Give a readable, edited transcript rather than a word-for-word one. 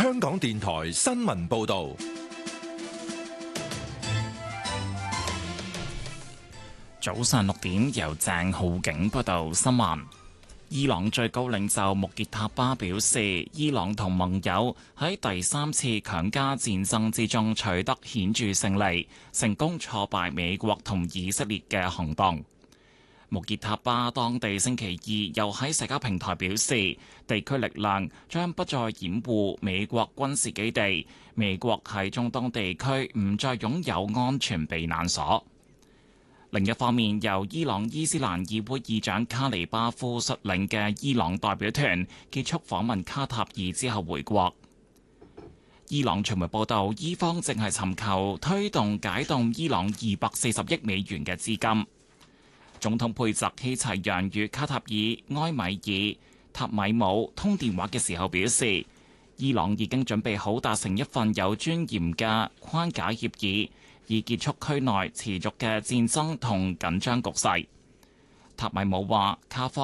香港電台新聞報道。 早上6點，由鄭浩景報道新聞。伊朗最高領袖穆傑塔巴表示，伊朗同盟友喺第3次強加戰爭之中取得顯著勝利，成功挫敗美國同以色列嘅行動。穆傑塔巴當地星期二又喺社交平台表示，地區力量將不再掩護美國軍事基地，美國喺中東地區唔再擁有安全避難所。另一方面，由伊朗伊斯蘭議會議長卡尼巴夫率領嘅伊朗代表團結束訪問卡塔爾之後回國。伊朗傳媒報道，伊方正係尋求推動解凍伊朗240億美元嘅資金。總統佩澤希齊揚與卡塔爾埃米爾塔米姆通電話嘅時候表示，伊朗已經準備好達成一份有尊嚴嘅框架協議，以結束區內持續嘅戰爭同緊張局勢。塔米姆話，卡方